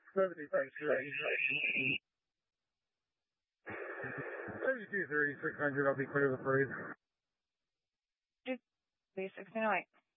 $72.30, 600, I'll be clear of the parade. 608.